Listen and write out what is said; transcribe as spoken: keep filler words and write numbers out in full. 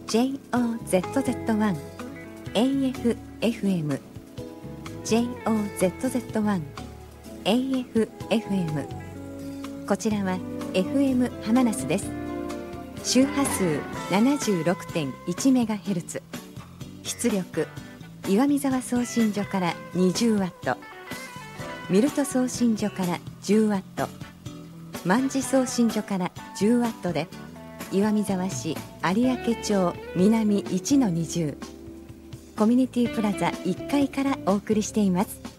ジェイオーゼットゼットワン エーエフエフエム ジェイオーゼットゼットワン エーエフエフエム こちらは エフエム ハマナスです。周波数 ななじゅうろくてんいちメガヘルツ、 出力岩見沢送信所からにじゅうワット、ミルト送信所からじゅうワット、万事送信所からじゅうワットで岩見沢市有明町南 いちのにじゅう コミュニティプラザいっかいからお送りしています。